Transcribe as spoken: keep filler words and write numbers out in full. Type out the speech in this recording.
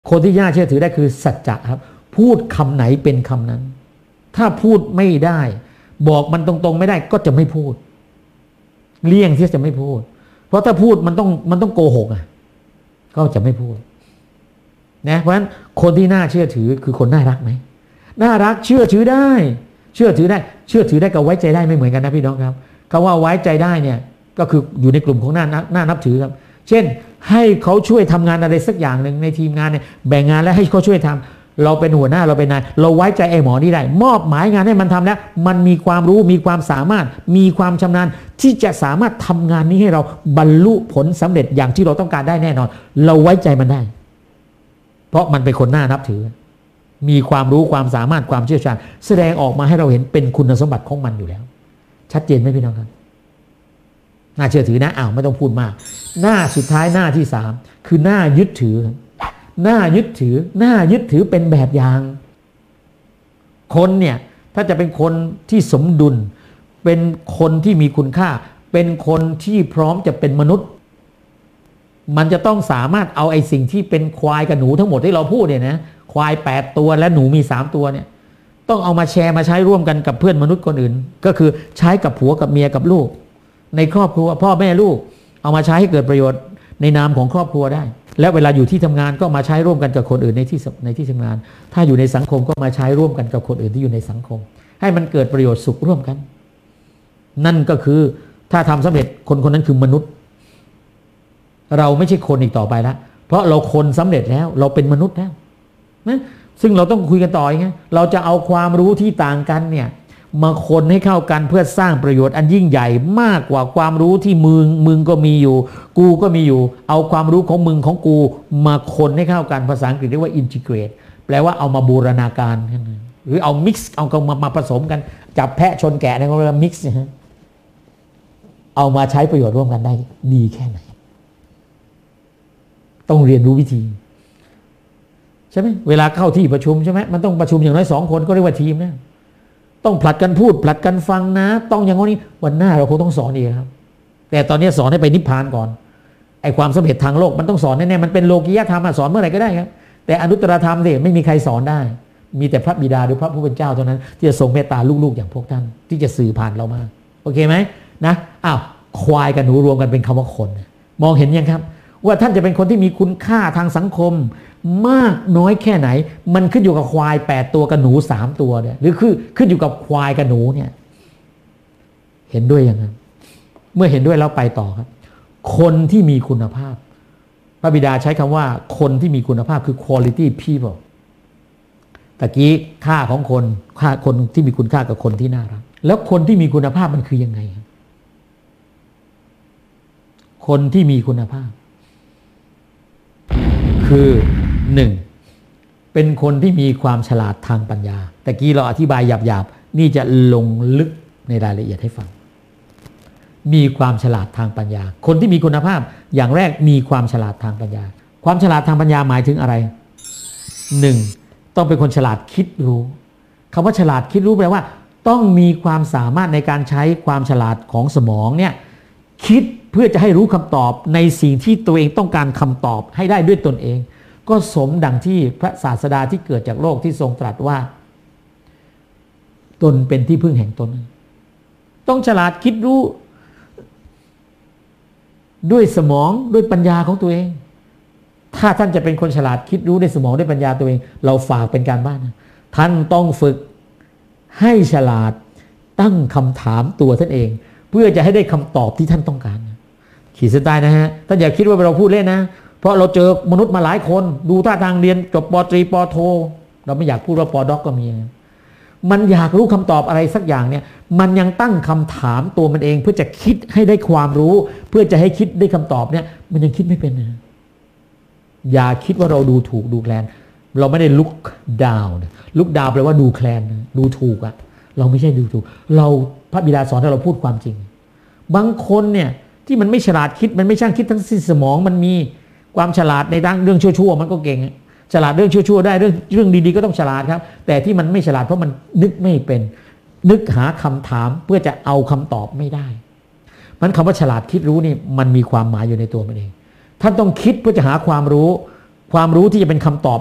คนที่น่าเชื่อถือได้คือสัจจะครับพูดคำไหนเป็นคำนั้นถ้าพูดไม่ได้บอกมันตรงๆไม่ได้ก็จะไม่พูดเลี่ยงที่จะไม่พูดเพราะถ้าพูดมันต้องมันต้องโกหกอ่ะก็จะไม่พูดนะเพราะฉะนั้นคนที่น่าเชื่อถือคือคนน่ารักไหมน่ารักเชื่อถือได้เชื่อถือได้เชื่อถือได้กับไว้ใจได้ไม่เหมือนกันนะพี่น้องครับคำว่าไว้ใจได้เนี่ยก็คืออยู่ในกลุ่มของน่าน่านับถือครับเช่นให้เขาช่วยทำงานอะไรสักอย่างหนึ่งในทีมงานเนี่ยแบ่งงานแล้วให้เขาช่วยทำเราเป็นหัวหน้าเราเป็นนายเราไว้ใจไอ้หมอนี่ได้มอบหมายงานให้มันทำแล้วมันมีความรู้มีความสามารถมีความชำนาญที่จะสามารถทำงานนี้ให้เราบรรลุผลสำเร็จอย่างที่เราต้องการได้แน่นอนเราไว้ใจมันได้เพราะมันเป็นคนน่านับถือมีความรู้ความสามารถความเชี่ยวชาญแสดงออกมาให้เราเห็นเป็นคุณสมบัติของมันอยู่แล้วชัดเจนไหมพี่น้องครับน่าเชื่อถือนะอ้าวไม่ต้องพูดมากหน้าสุดท้ายหน้าที่สามคือหน้ายึดถือหน้ายึดถือหน้ายึดถือเป็นแบบอย่างคนเนี่ยถ้าจะเป็นคนที่สมดุลเป็นคนที่มีคุณค่าเป็นคนที่พร้อมจะเป็นมนุษย์มันจะต้องสามารถเอาไอ้สิ่งที่เป็นควายกับหนูทั้งหมดที่เราพูดเนี่ยนะควายแปดตัวและหนูมีสามตัวเนี่ยต้องเอามาแชร์มาใช้ร่วมกันกับเพื่อนมนุษย์คนอื่นก็คือใช้กับผัวกับเมียกับลูกในครอบครัวพ่อแม่ลูกเอามาใช้ให้เกิดประโยชน์ในนามของครอบครัวได้และเวลาอยู่ที่ทำงานก็มาใช้ร่วมกันกับคนอื่นในที่ในที่ทำงานถ้าอยู่ในสังคมก็มาใช้ร่วมกันกับคนอื่นที่อยู่ในสังคมให้มันเกิดประโยชน์สุขร่วมกันนั่นก็คือถ้าทำสำเร็จคนคนนั้นคือมนุษย์เราไม่ใช่คนอีกต่อไปแล้วเพราะเราคนสำเร็จแล้วเราเป็นมนุษย์แล้วนะซึ่งเราต้องคุยกันต่อไงเราจะเอาความรู้ที่ต่างกันเนี่ยมาคนให้เข้ากันเพื่อสร้างประโยชน์อันยิ่งใหญ่มากกว่าความรู้ที่มึงมึงก็มีอยู่กูก็มีอยู่เอาความรู้ของมึงของกูมาคนให้เข้ากันภาษาอังกฤษเรียกว่า integrate แปลว่าเอามาบูรณาการหรือเอา mix เอามามาผสมกันจับแพะชนแกะเนี่ยก็เรียกว่า mix นะฮะเอามาใช้ประโยชน์ร่วมกันได้ดีแค่ไหนต้องเรียนรู้วิธีใช่ไหมเวลาเข้าที่ประชุมใช่ไหมมันต้องประชุมอย่างน้อยสองคนก็เรียกว่าทีมนะต้องผลัดกันพูดผลัดกันฟังนะต้องอย่างนี้วันหน้าเราคงต้องสอนอีกครับแต่ตอนนี้สอนให้ไปนิพพานก่อนไอ้ความสำเร็จทางโลกมันต้องสอนแน่ๆมันเป็นโลกียธรรมสอนเมื่อไหร่ก็ได้ครับแต่อนุตตรธรรมสิไม่มีใครสอนได้มีแต่พระบิดาหรือพระผู้เป็นเจ้าเท่านั้นที่จะทรงเมตตาลูกๆอย่างพวกท่านที่จะสื่อผ่านเรามาโอเคไหมนะอ้าวควายกับหนูรวมกันเป็นคำว่าคนมองเห็นยังครับว่าท่านจะเป็นคนที่มีคุณค่าทางสังคมมากน้อยแค่ไหนมันขึ้นอยู่กับควายแปดตัวกับหนูสามตัวเนี่ยหรือคือขึ้นอยู่กับควายกับหนูเนี่ยเห็นด้วยยังไงเมื่อเห็นด้วยแล้วไปต่อครับคนที่มีคุณภาพพระบิดาใช้คำว่าคนที่มีคุณภาพคือ quality people ตะกี้ค่าของคนค่าคนที่มีคุณค่ากับคนที่น่ารักแล้วคนที่มีคุณภาพมันคือยังไงครับคนที่มีคุณภาพคือหนึ่งเป็นคนที่มีความฉลาดทางปัญญาแต่กี้เราอธิบายหยาบๆนี่จะลงลึกในรายละเอียดให้ฟังมีความฉลาดทางปัญญาคนที่มีคุณภาพอย่างแรกมีความฉลาดทางปัญญาความฉลาดทางปัญญาหมายถึงอะไรหนึ่งต้องเป็นคนฉลาดคิดรู้คำว่าฉลาดคิดรู้แปลว่าต้องมีความสามารถในการใช้ความฉลาดของสมองเนี่ยคิดเพื่อจะให้รู้คำตอบในสิ่งที่ตัวเองต้องการคำตอบให้ได้ด้วยตนเองก็สมดังที่พระศาสดาที่เกิดจากโลกที่ทรงตรัสว่าตนเป็นที่พึ่งแห่งตนต้องฉลาดคิดรู้ด้วยสมองด้วยปัญญาของตัวเองถ้าท่านจะเป็นคนฉลาดคิดรู้ด้วยสมองด้วยปัญญาตัวเองเราฝากเป็นการบ้านนะท่านต้องฝึกให้ฉลาดตั้งคำถามตัวท่านเองเพื่อจะให้ได้คำตอบที่ท่านต้องการขีดเส้นใต้นะฮะท่านอย่าคิดว่าเราพูดเล่นนะเพราะเราเจอมนุษย์มาหลายคนดูท่าทางเรียนจบปตรีปโทเราไม่อยากพูดว่าปด็อกก็มีมันอยากรู้คำตอบอะไรสักอย่างเนี่ยมันยังตั้งคำถามตัวมันเองเพื่อจะคิดให้ได้ความรู้เพื่อจะให้คิดได้คำตอบเนี่ยมันยังคิดไม่เป็นนะอย่าคิดว่าเราดูถูกดูแคลนเราไม่ได้ลุกดาวน์ลุกดาวน์แปลว่าดูแคลนดูถูกอะเราไม่ใช่ดูถูกเราพระบิดาสอนให้เราพูดความจริงบางคนเนี่ยที่มันไม่ฉลาดคิดมันไม่ช่างคิดทั้งสิ้นสมองมันมีความฉลาดในด้านเรื่องชั่วๆมันก็เก่งฉลาดเรื่องชั่วๆได้เรื่องเรื่องดีๆก็ต้องฉลาดครับแต่ที่มันไม่ฉลาดเพราะมันนึกไม่เป็นนึกหาคำถามเพื่อจะเอาคำตอบไม่ได้มันคำว่าฉลาดคิดรู้นี่มันมีความหมายอยู่ในตัวมันเองท่านต้องคิดเพื่อจะหาความรู้ความรู้ที่จะเป็นคำตอบ